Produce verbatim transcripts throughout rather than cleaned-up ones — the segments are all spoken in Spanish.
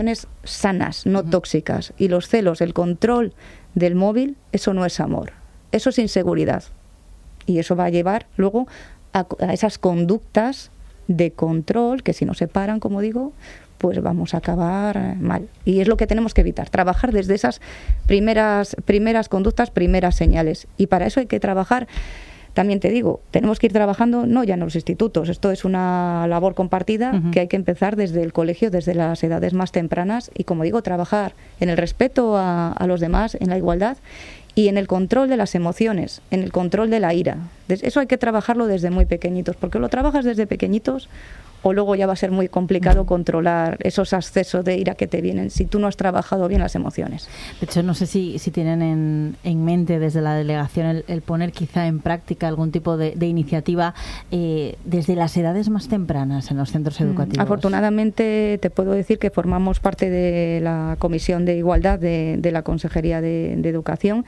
sanas, no Uh-huh. tóxicas. Y los celos, el control del móvil, eso no es amor, eso es inseguridad. Y eso va a llevar luego a, a esas conductas de control que, si no se paran, como digo, pues vamos a acabar mal. Y es lo que tenemos que evitar, trabajar desde esas primeras, primeras conductas, primeras señales. Y para eso hay que trabajar. También te digo, tenemos que ir trabajando no ya en los institutos, esto es una labor compartida uh-huh. que hay que empezar desde el colegio, desde las edades más tempranas y, como digo, trabajar en el respeto a, a los demás, en la igualdad y en el control de las emociones, en el control de la ira. Eso hay que trabajarlo desde muy pequeñitos, porque lo trabajas desde pequeñitos o luego ya va a ser muy complicado controlar esos accesos de ira que te vienen si tú no has trabajado bien las emociones. De hecho, no sé si, si tienen en, en mente desde la delegación el, el poner quizá en práctica algún tipo de, de iniciativa eh, desde las edades más tempranas en los centros educativos. Mm, afortunadamente te puedo decir que formamos parte de la Comisión de Igualdad de, de la Consejería de, de Educación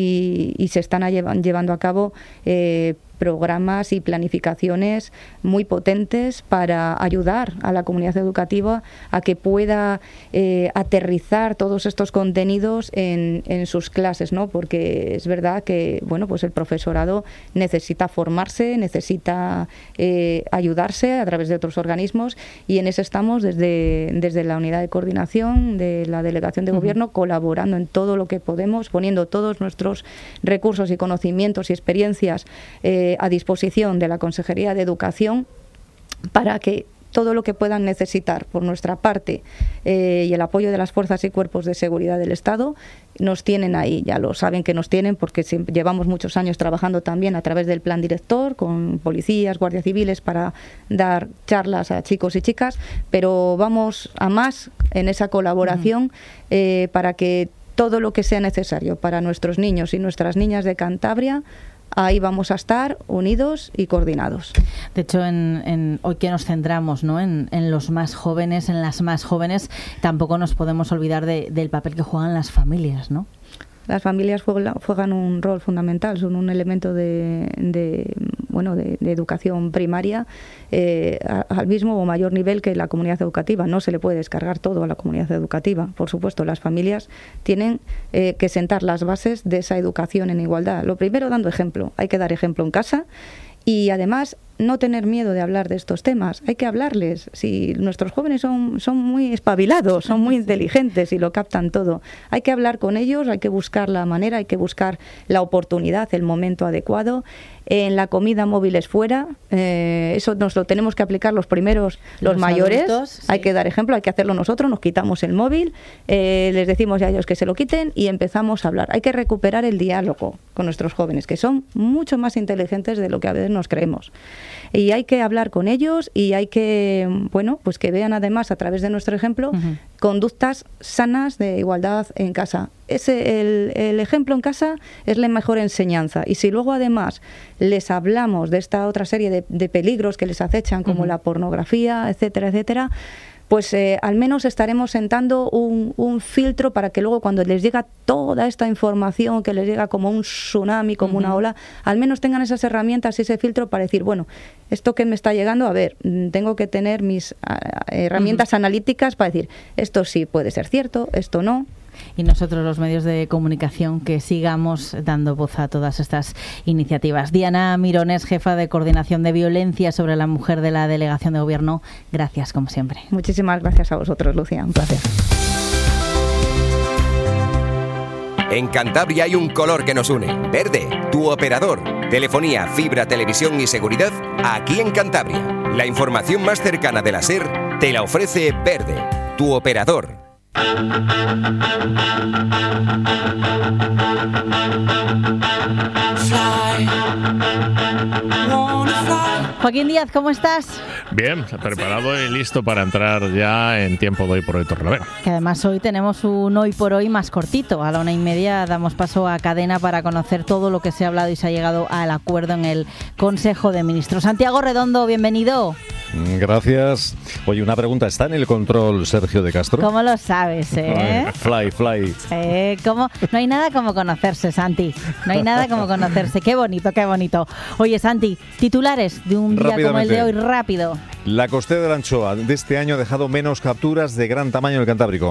y, y se están lleva, llevando a cabo eh, programas y planificaciones muy potentes para ayudar a la comunidad educativa a que pueda eh, aterrizar todos estos contenidos en, en sus clases, ¿no? Porque es verdad que, bueno, pues el profesorado necesita formarse, necesita eh, ayudarse a través de otros organismos y en eso estamos desde, desde la unidad de coordinación de la Delegación de Gobierno, uh-huh. colaborando en todo lo que podemos, poniendo todos nuestros recursos y conocimientos y experiencias eh, a disposición de la Consejería de Educación para que todo lo que puedan necesitar por nuestra parte eh, y el apoyo de las fuerzas y cuerpos de seguridad del Estado nos tienen ahí, ya lo saben que nos tienen porque llevamos muchos años trabajando también a través del plan director con policías, guardias civiles para dar charlas a chicos y chicas, pero vamos a más en esa colaboración uh-huh. eh, para que todo lo que sea necesario para nuestros niños y nuestras niñas de Cantabria, ahí vamos a estar unidos y coordinados. De hecho, en, en hoy que nos centramos, ¿no? en, en los más jóvenes, en las más jóvenes, tampoco nos podemos olvidar de, del papel que juegan las familias, ¿no? Las familias juegan un rol fundamental, son un elemento de, de bueno de, de educación primaria eh, al mismo o mayor nivel que la comunidad educativa. No se le puede descargar todo a la comunidad educativa. Por supuesto, las familias tienen eh, que sentar las bases de esa educación en igualdad. Lo primero, dando ejemplo. Hay que dar ejemplo en casa y además no tener miedo de hablar de estos temas. Hay que hablarles. Si nuestros jóvenes son, son muy espabilados, son muy inteligentes y lo captan todo. Hay que hablar con ellos, hay que buscar la manera, hay que buscar la oportunidad, el momento adecuado. En la comida móviles fuera, eh, eso nos lo tenemos que aplicar los primeros, los, los mayores. Adultos, sí. Hay que dar ejemplo, hay que hacerlo nosotros, nos quitamos el móvil, eh, les decimos a ellos que se lo quiten y empezamos a hablar. Hay que recuperar el diálogo con nuestros jóvenes, que son mucho más inteligentes de lo que a veces nos creemos. Y hay que hablar con ellos y hay que, bueno, pues que vean además a través de nuestro ejemplo uh-huh. conductas sanas de igualdad en casa. Ese, el, el ejemplo en casa es la mejor enseñanza. Y si luego además les hablamos de esta otra serie de, de peligros que les acechan, como uh-huh. la pornografía, etcétera, etcétera, pues eh, al menos estaremos sentando un, un filtro para que luego cuando les llega toda esta información, que les llega como un tsunami, como uh-huh. una ola, al menos tengan esas herramientas y ese filtro para decir, bueno, esto que me está llegando, a ver, tengo que tener mis uh, herramientas uh-huh. analíticas para decir, esto sí puede ser cierto, esto no. Y nosotros, los medios de comunicación, que sigamos dando voz a todas estas iniciativas. Diana Mirones, jefa de Coordinación de Violencia sobre la Mujer de la Delegación de Gobierno, gracias como siempre. Muchísimas gracias a vosotros, Lucía, un placer. En Cantabria hay un color que nos une, verde, tu operador. Telefonía, fibra, televisión y seguridad, aquí en Cantabria. La información más cercana de la SER te la ofrece Verde, tu operador. Joaquín Díaz, ¿cómo estás? Bien, preparado y listo para entrar ya en tiempo de Hoy por Hoy Torrelavega. Que además hoy tenemos un Hoy por Hoy más cortito. A la una y media damos paso a Cadena para conocer todo lo que se ha hablado y se ha llegado al acuerdo en el Consejo de Ministros. Santiago Redondo, bienvenido. Gracias. Oye, una pregunta. ¿Está en el control Sergio de Castro? ¿Cómo lo sabes, eh? Fly, fly. Eh, ¿cómo? No hay nada como conocerse, Santi. No hay nada como conocerse. Qué bonito, qué bonito. Oye, Santi, titulares de un día como el de hoy, rápido. La costera de la anchoa de este año ha dejado menos capturas de gran tamaño en el Cantábrico.